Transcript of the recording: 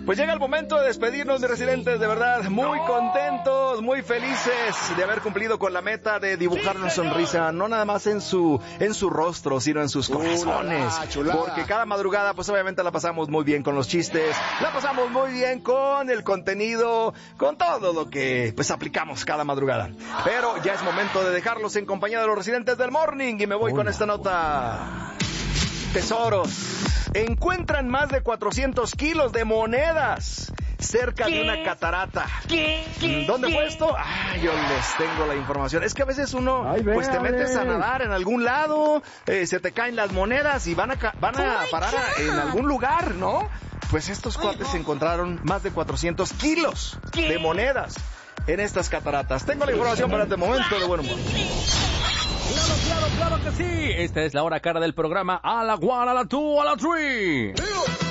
Pues llega el momento de despedirnos, mis residentes, de verdad, muy contentos, muy felices de haber cumplido con la meta de dibujar una sonrisa, no nada más en su rostro, sino en sus corazones, porque cada madrugada, pues obviamente la pasamos muy bien con los chistes, la pasamos muy bien con el contenido, con todo lo que, pues, aplicamos cada madrugada. Pero ya es momento de dejarlos en compañía de los residentes del Morning, y me voy con esta nota. Tesoros. Encuentran más de 400 kilos de monedas cerca de una catarata. ¿Dónde fue esto? Yo les tengo la información. Es que a veces uno, pues te metes a nadar en algún lado, se te caen las monedas y van a parar en algún lugar, ¿no? Pues estos cuates encontraron más de 400 kilos de monedas en estas cataratas. Tengo la información para este momento de buen humor. Claro que sí. Esta es la hora cara del programa. A la 1, a la 2, a la 3.